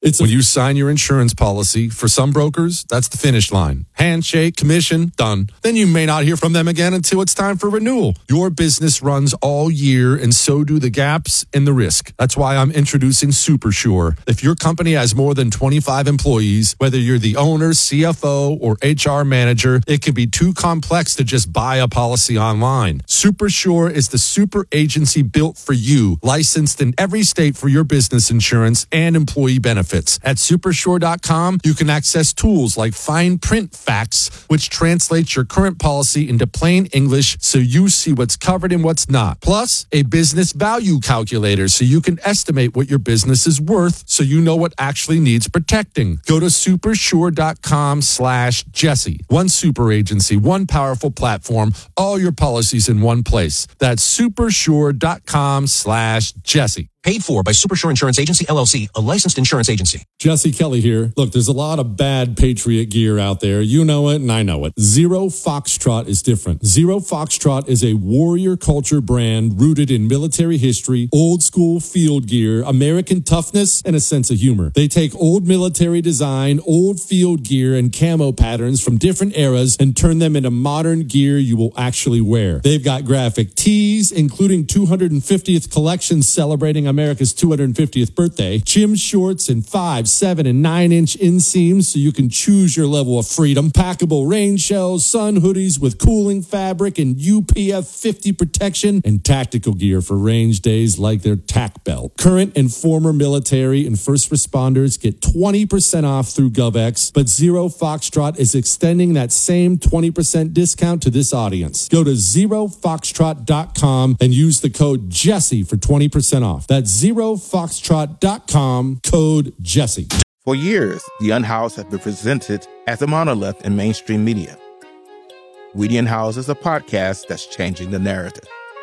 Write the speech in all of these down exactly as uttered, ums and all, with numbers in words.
It's when you sign your insurance policy, for some brokers, that's the finish line. Handshake, commission, done. Then you may not hear from them again until it's time for renewal. Your business runs all year, and so do the gaps and the risk. That's why I'm introducing SuperSure. If your company has more than twenty-five employees, whether you're the owner, C F O, or H R manager, it can be too complex to just buy a policy online. SuperSure is the super agency built for you, licensed in every state for your business insurance and employee benefits. At supersure dot com, you can access tools like fine print facts, which translates your current policy into plain English so you see what's covered and what's not. Plus, a business value calculator so you can estimate what your business is worth so you know what actually needs protecting. Go to supersure dot com slash Jesse. One super agency, one powerful platform, all your policies in one place. That's supersure dot com slash Jesse. Paid for by Supersure Insurance Agency, L L C, a licensed insurance agency. Jesse Kelly here. Look, there's a lot of bad Patriot gear out there. You know it, and I know it. Zero Foxtrot is different. Zero Foxtrot is a warrior culture brand rooted in military history, old school field gear, American toughness, and a sense of humor. They take old military design, old field gear, and camo patterns from different eras and turn them into modern gear you will actually wear. They've got graphic tees, including two hundred fiftieth collections celebrating America's two hundred fiftieth birthday, gym shorts in five, seven, and nine inch inseams so you can choose your level of freedom, packable rain shells, sun hoodies with cooling fabric and U P F fifty protection, and tactical gear for range days like their tack belt. Current and former military and first responders get twenty percent off through GovX, but Zero Foxtrot is extending that same twenty percent discount to this audience. Go to zero foxtrot dot com and use the code Jesse for twenty percent off. That's zero foxtrot dot com, code Jesse. For years, the Unhoused have been presented as a monolith in mainstream media. We the Unhoused is a podcast that's changing the narrative.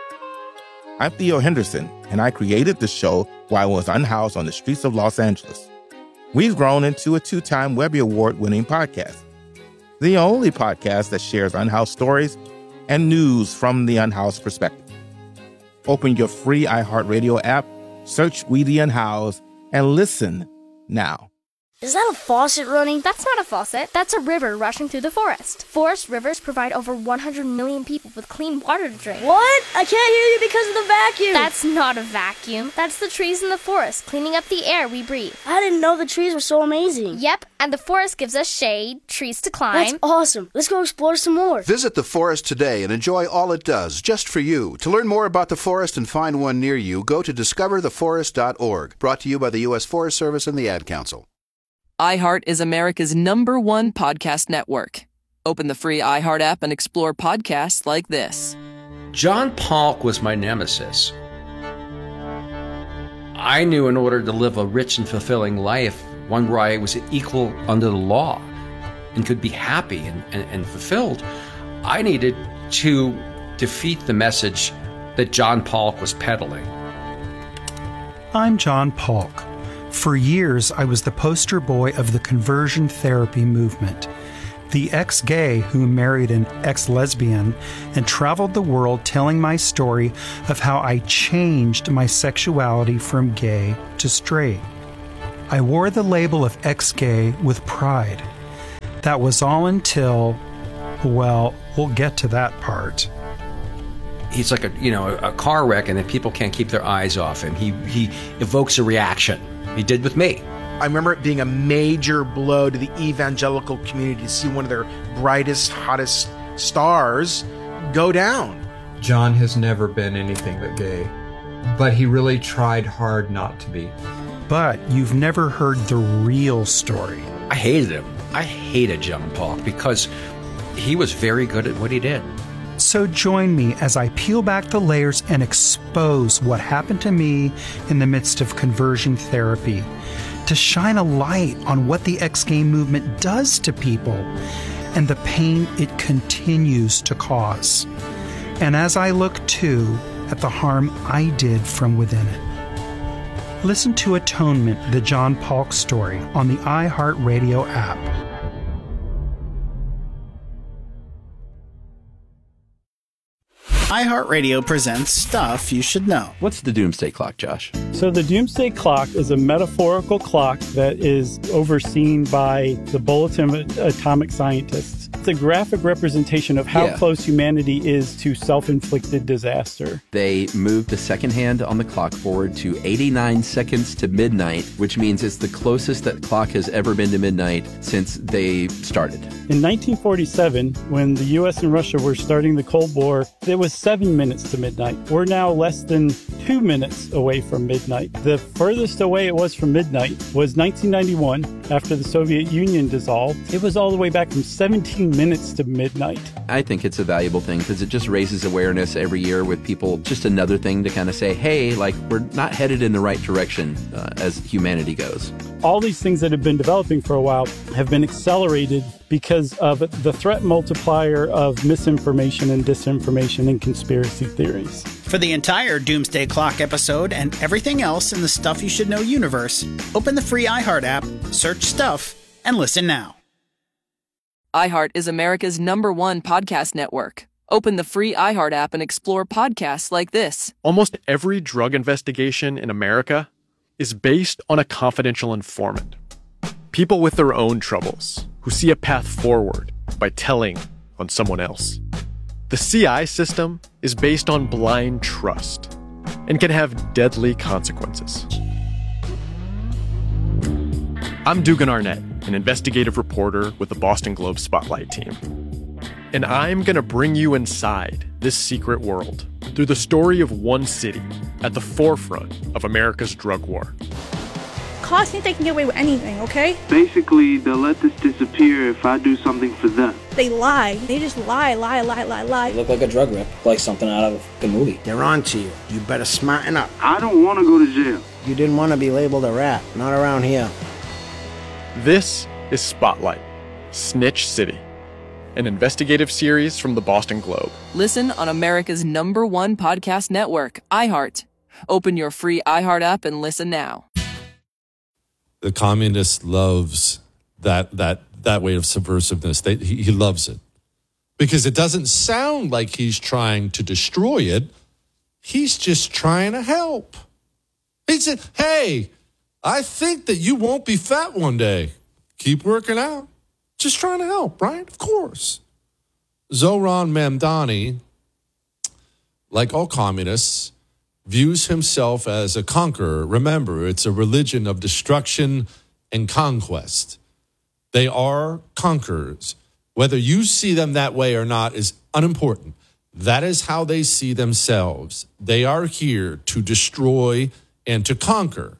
I'm Theo Henderson, and I created the show while I was unhoused on the streets of Los Angeles. We've grown into a two-time Webby Award-winning podcast, the only podcast that shares unhoused stories and news from the unhoused perspective. Open your free iHeartRadio app, search We the Unhoused, and listen now. Is that a faucet running? That's not a faucet. That's a river rushing through the forest. Forest rivers provide over one hundred million people with clean water to drink. What? I can't hear you because of the vacuum. That's not a vacuum. That's the trees in the forest, cleaning up the air we breathe. I didn't know the trees were so amazing. Yep, and the forest gives us shade, trees to climb. That's awesome. Let's go explore some more. Visit the forest today and enjoy all it does, just for you. To learn more about the forest and find one near you, go to discover the forest dot org. Brought to you by the U S Forest Service and the Ad Council. iHeart is America's number one podcast network. Open the free iHeart app and explore podcasts like this. John Polk was my nemesis. I knew in order to live a rich and fulfilling life, one where I was equal under the law and could be happy and, and, and fulfilled, I needed to defeat the message that John Polk was peddling. I'm John Polk. For years, I was the poster boy of the conversion therapy movement, the ex-gay who married an ex-lesbian and traveled the world telling my story of how I changed my sexuality from gay to straight. I wore the label of ex-gay with pride. That was all until, well, we'll get to that part. He's like a, you know, a car wreck, and then people can't keep their eyes off him. He, he evokes a reaction. He did with me. I remember it being a major blow to the evangelical community to see one of their brightest, hottest stars go down. John has never been anything but gay, but he really tried hard not to be. But you've never heard the real story. I hated him. I hated John Polk because he was very good at what he did. So join me as I peel back the layers and expose what happened to me in the midst of conversion therapy, to shine a light on what the ex-gay movement does to people and the pain it continues to cause. And as I look, too, at the harm I did from within it. Listen to Atonement, the John Polk story, on the iHeartRadio app. iHeartRadio presents Stuff You Should Know. What's the Doomsday Clock, Josh? So the Doomsday Clock is a metaphorical clock that is overseen by the Bulletin of Atomic Scientists. It's a graphic representation of how Yeah. close humanity is to self-inflicted disaster. They moved the second hand on the clock forward to eighty-nine seconds to midnight, which means it's the closest that clock has ever been to midnight since they started. In nineteen forty-seven, when the U S and Russia were starting the Cold War, it was seven minutes to midnight. We're now less than two minutes away from midnight. The furthest away it was from midnight was nineteen ninety-one, after the Soviet Union dissolved. It was all the way back from seventeen minutes to midnight. I think it's a valuable thing because it just raises awareness every year with people. Just another thing to kind of say, hey, like, we're not headed in the right direction uh, as humanity goes. All these things that have been developing for a while have been accelerated because of the threat multiplier of misinformation and disinformation and conspiracy theories. For the entire Doomsday Clock episode and everything else in the Stuff You Should Know universe, open the free iHeart app, search Stuff, and listen now. iHeart is America's number one podcast network. Open the free iHeart app and explore podcasts like this. Almost every drug investigation in America is based on a confidential informant. People with their own troubles who see a path forward by telling on someone else. The C I system is based on blind trust and can have deadly consequences. I'm Dugan Arnett, an investigative reporter with the Boston Globe Spotlight team. And I'm going to bring you inside this secret world through the story of one city at the forefront of America's drug war. Cops think they can get away with anything, okay? Basically, they'll let this disappear if I do something for them. They lie. They just lie, lie, lie, lie, lie. You look like a drug rip, like something out of a movie. They're on to you. You better smarten up. I don't want to go to jail. You didn't want to be labeled a rat. Not around here. This is Spotlight, Snitch City, an investigative series from the Boston Globe. Listen on America's number one podcast network, iHeart. Open your free iHeart app and listen now. The communist loves that that that way of subversiveness. They, he, he loves it because it doesn't sound like he's trying to destroy it. He's just trying to help. He said, hey, I think that you won't be fat one day. Keep working out. Just trying to help, right? Of course. Zohran Mamdani, like all communists, views himself as a conqueror. Remember, it's a religion of destruction and conquest. They are conquerors. Whether you see them that way or not is unimportant. That is how they see themselves. They are here to destroy and to conquer.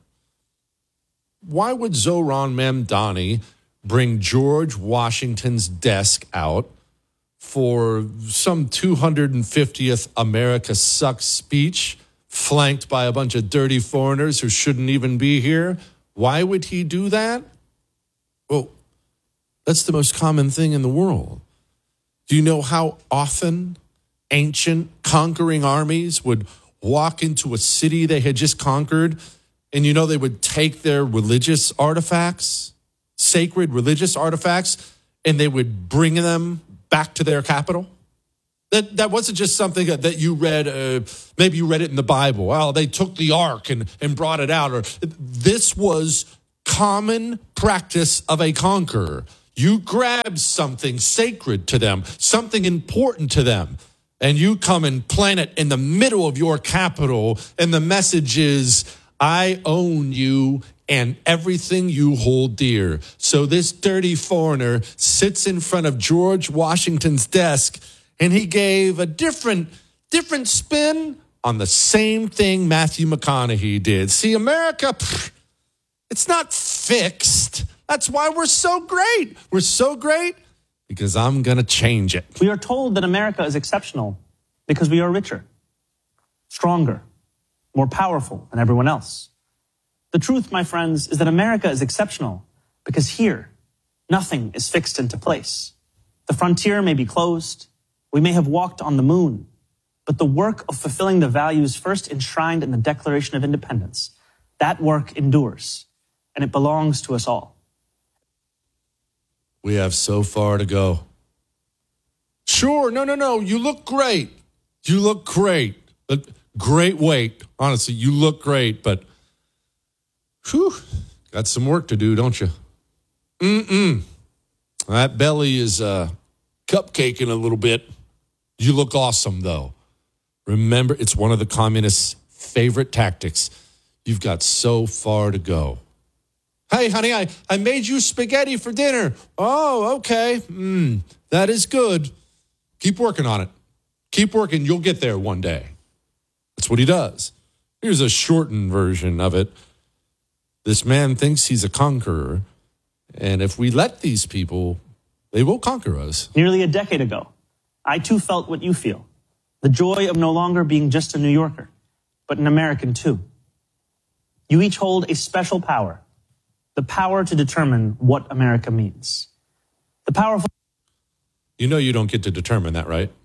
Why would Zohran Mamdani bring George Washington's desk out for some two hundred fiftieth America Sucks speech, flanked by a bunch of dirty foreigners who shouldn't even be here? Why would he do that? Well, that's the most common thing in the world. Do you know how often ancient conquering armies would walk into a city they had just conquered, and you know they would take their religious artifacts, sacred religious artifacts, and they would bring them back to their capital? That that wasn't just something that you read, uh, maybe you read it in the Bible. Well, they took the ark and, and brought it out. Or this was common practice of a conqueror. You grab something sacred to them, something important to them, and you come and plant it in the middle of your capital, and the message is, I own you and everything you hold dear. So this dirty foreigner sits in front of George Washington's desk, and he gave a different, different spin on the same thing Matthew McConaughey did. See, America, pff, it's not fixed. That's why we're so great. We're so great because I'm going to change it. We are told that America is exceptional because we are richer, stronger, more powerful than everyone else. The truth, my friends, is that America is exceptional because here, nothing is fixed into place. The frontier may be closed. We may have walked on the moon, but the work of fulfilling the values first enshrined in the Declaration of Independence, that work endures, and it belongs to us all. We have so far to go. Sure, no, no, no, you look great. You look great. But great weight. Honestly, you look great, but whew, got some work to do, don't you? Mm-mm. That belly is uh, cupcaking a little bit. You look awesome, though. Remember, it's one of the communists' favorite tactics. You've got so far to go. Hey, honey, I, I made you spaghetti for dinner. Oh, okay. Mm, that is good. Keep working on it. Keep working. You'll get there one day. That's what he does. Here's a shortened version of it. This man thinks he's a conqueror, and if we let these people, they will conquer us. Nearly a decade ago, I too felt what you feel. The joy of no longer being just a New Yorker, but an American too. You each hold a special power, the power to determine what America means. The powerful... You know you don't get to determine that, right?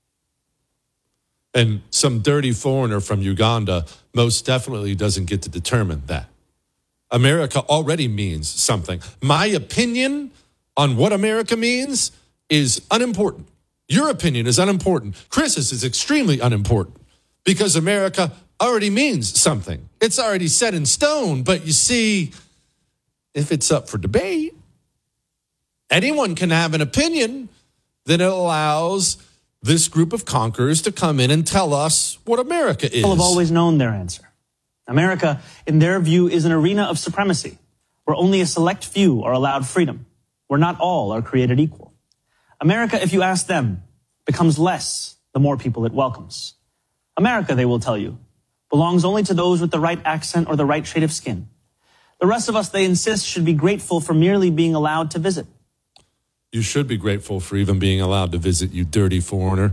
And some dirty foreigner from Uganda most definitely doesn't get to determine that. America already means something. My opinion on what America means is unimportant. Your opinion is unimportant. Chris's is extremely unimportant because America already means something. It's already set in stone. But you see, if it's up for debate, anyone can have an opinion that allows this group of conquerors to come in and tell us what America is. People have always known their answer. America, in their view, is an arena of supremacy where only a select few are allowed freedom, where not all are created equal. America, if you ask them, becomes less the more people it welcomes. America, they will tell you, belongs only to those with the right accent or the right shade of skin. The rest of us, they insist, should be grateful for merely being allowed to visit. You should be grateful for even being allowed to visit, you dirty foreigner.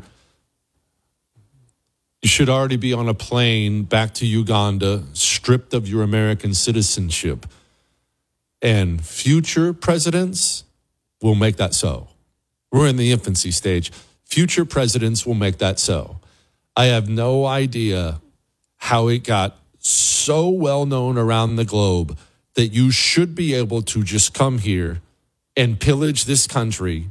You should already be on a plane back to Uganda, stripped of your American citizenship. And future presidents will make that so. We're in the infancy stage. Future presidents will make that so. I have no idea how it got so well known around the globe that you should be able to just come here and pillage this country,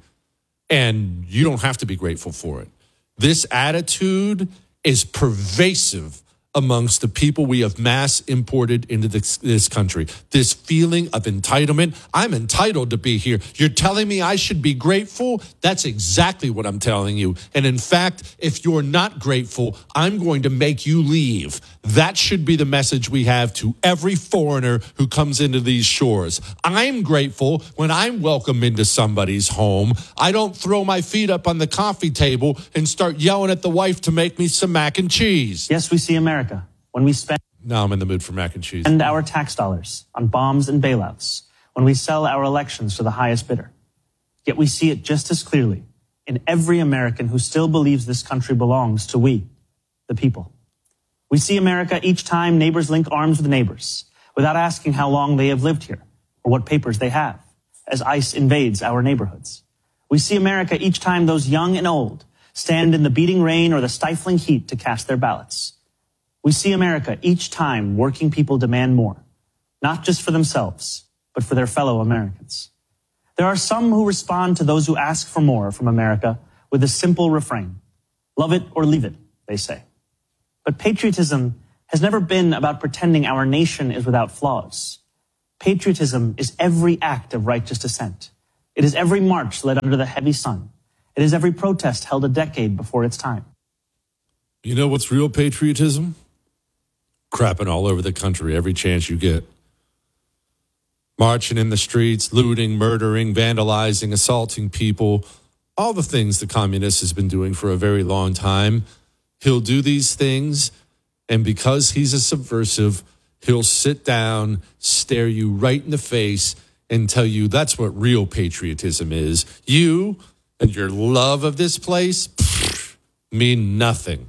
and you don't have to be grateful for it. This attitude is pervasive amongst the people we have mass imported into this, this country. This feeling of entitlement. I'm entitled to be here. You're telling me I should be grateful? That's exactly what I'm telling you. And in fact, if you're not grateful, I'm going to make you leave. That should be the message we have to every foreigner who comes into these shores. I'm grateful when I'm welcome into somebody's home. I don't throw my feet up on the coffee table and start yelling at the wife to make me some mac and cheese. Yes, we see America when we spend... Now I'm in the mood for mac and cheese. ...spend our tax dollars on bombs and bailouts, when we sell our elections to the highest bidder. Yet we see it just as clearly in every American who still believes this country belongs to we, the people. We see America each time neighbors link arms with neighbors, without asking how long they have lived here or what papers they have, as ICE invades our neighborhoods. We see America each time those young and old stand in the beating rain or the stifling heat to cast their ballots. We see America each time working people demand more, not just for themselves, but for their fellow Americans. There are some who respond to those who ask for more from America with a simple refrain. Love it or leave it, they say. But patriotism has never been about pretending our nation is without flaws. Patriotism is every act of righteous dissent. It is every march led under the heavy sun. It is every protest held a decade before its time. You know what's real patriotism? Crapping all over the country every chance you get. Marching in the streets, looting, murdering, vandalizing, assaulting people. All the things the communist has been doing for a very long time. He'll do these things, and because he's a subversive, he'll sit down, stare you right in the face, and tell you that's what real patriotism is. You and your love of this place pfft, mean nothing.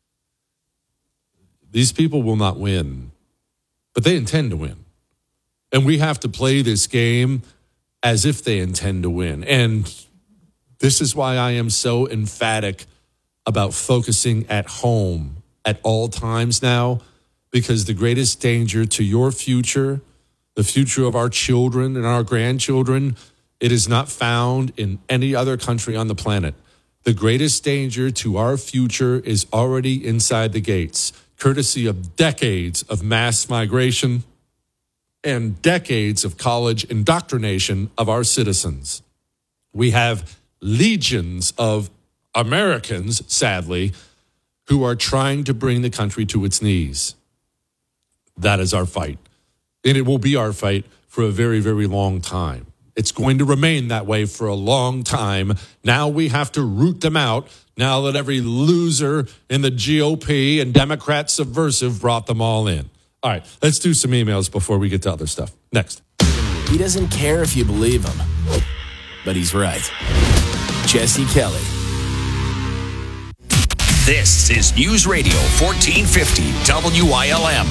These people will not win, but they intend to win. And we have to play this game as if they intend to win. And this is why I am so emphatic about focusing at home at all times now, because the greatest danger to your future, the future of our children and our grandchildren, it is not found in any other country on the planet. The greatest danger to our future is already inside the gates, courtesy of decades of mass migration and decades of college indoctrination of our citizens. We have legions of Americans, sadly, who are trying to bring the country to its knees. That is our fight. And it will be our fight for a very, very long time. It's going to remain that way for a long time. Now we have to root them out now that every loser in the G O P and Democrat subversive brought them all in. All right, let's do some emails before we get to other stuff. Next. He doesn't care if you believe him, but he's right. Jesse Kelly. This is News Radio fourteen fifty W I L M.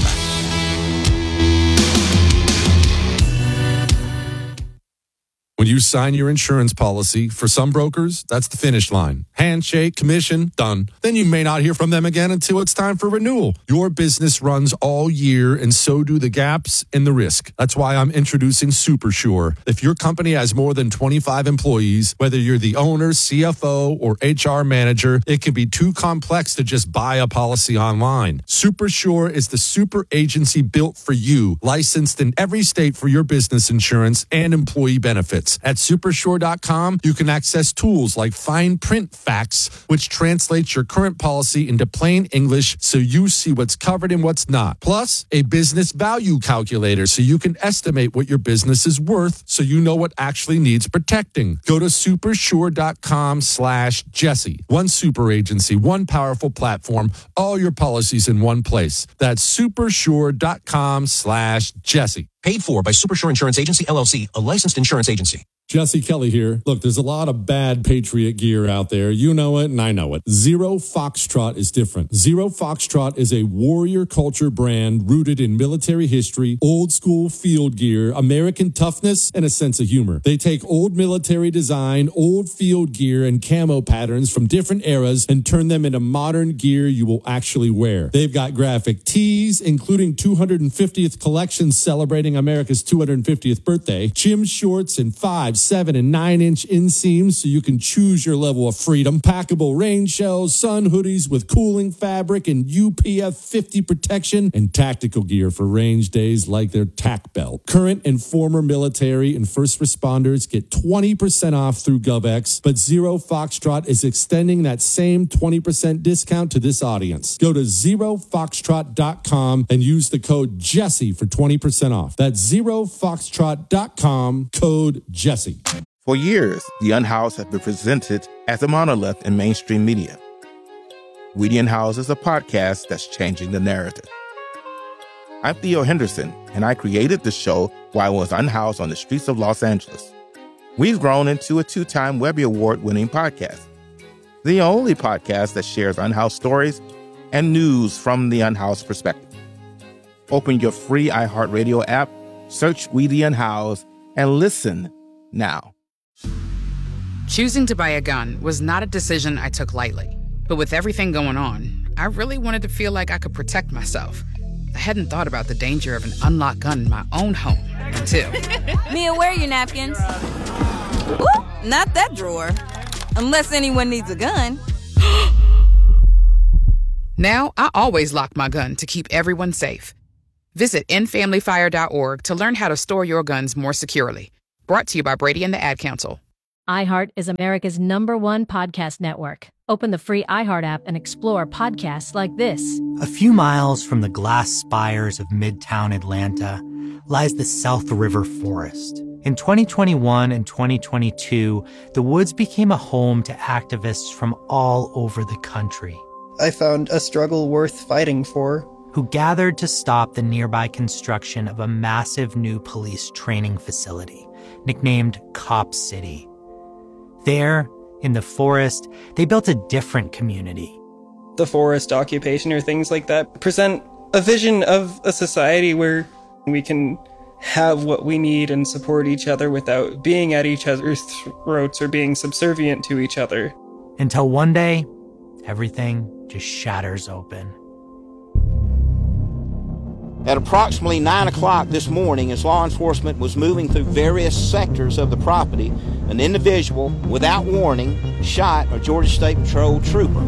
When you sign your insurance policy, for some brokers, that's the finish line. Handshake, commission, done. Then you may not hear from them again until it's time for renewal. Your business runs all year, and so do the gaps and the risk. That's why I'm introducing SuperSure. If your company has more than twenty-five employees, whether you're the owner, C F O, or H R manager, it can be too complex to just buy a policy online. SuperSure is the super agency built for you, licensed in every state for your business insurance and employee benefits. At supersure dot com, you can access tools like fine print facts, which translates your current policy into plain English so you see what's covered and what's not. Plus, a business value calculator so you can estimate what your business is worth so you know what actually needs protecting. Go to supersure dot com slash Jesse. One super agency, one powerful platform, all your policies in one place. That's supersure dot com slash Jesse. Paid for by Supersure Insurance Agency, L L C, a licensed insurance agency. Jesse Kelly here. Look, there's a lot of bad Patriot gear out there. You know it, and I know it. Zero Foxtrot is different. Zero Foxtrot is a warrior culture brand rooted in military history, old school field gear, American toughness, and a sense of humor. They take old military design, old field gear, and camo patterns from different eras and turn them into modern gear you will actually wear. They've got graphic tees, including two hundred fiftieth collections celebrating America's two hundred fiftieth birthday, gym shorts, and five, seven, and nine inch inseams so you can choose your level of freedom, packable rain shells, sun hoodies with cooling fabric and U P F fifty protection, and tactical gear for range days like their tack belt. Current and former military and first responders get twenty percent off through GovX, but Zero Foxtrot is extending that same twenty percent discount to this audience. Go to zero foxtrot dot com and use the code Jesse for twenty percent off. That's zero foxtrot dot com, code Jesse. For years, the Unhoused have been presented as a monolith in mainstream media. We the Unhoused is a podcast that's changing the narrative. I'm Theo Henderson, and I created the show while I was unhoused on the streets of Los Angeles. We've grown into a two-time Webby Award-winning podcast, the only podcast that shares unhoused stories and news from the unhoused perspective. Open your free iHeartRadio app, search We the Unhoused, and listen now. Choosing to buy a gun was not a decision I took lightly. But with everything going on, I really wanted to feel like I could protect myself. I hadn't thought about the danger of an unlocked gun in my own home until... Mia, where are your napkins? Ooh, not that drawer. Unless anyone needs a gun. Now, I always lock my gun to keep everyone safe. Visit end family fire dot org to learn how to store your guns more securely. Brought to you by Brady and the Ad Council. iHeart is America's number one podcast network. Open the free iHeart app and explore podcasts like this. A few miles from the glass spires of Midtown Atlanta lies the South River Forest. In twenty twenty-one and twenty twenty-two, the woods became a home to activists from all over the country. I found a struggle worth fighting for. Who gathered to stop the nearby construction of a massive new police training facility, nicknamed Cop City. There, in the forest, they built a different community. The forest occupation or things like that present a vision of a society where we can have what we need and support each other without being at each other's throats or being subservient to each other. Until one day, everything just shatters open. At approximately nine o'clock this morning, as law enforcement was moving through various sectors of the property, an individual, without warning, shot a Georgia State Patrol trooper.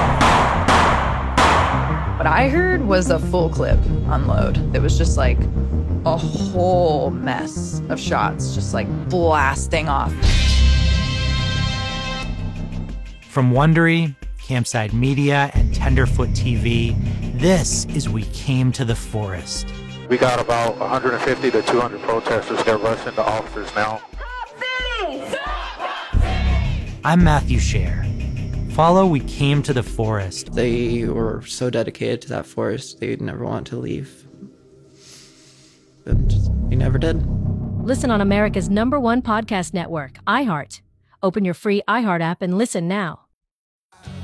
What I heard was a full clip unload. It was just like a whole mess of shots, just like blasting off. From Wondery, Campside Media, and Tenderfoot T V, this is We Came to the Forest. We got about one hundred fifty to two hundred protesters that rush into officers now. I'm Matthew Scher. Follow We Came to the Forest. They were so dedicated to that forest, they'd never want to leave. But we never did. Listen on America's number one podcast network, iHeart. Open your free iHeart app and listen now.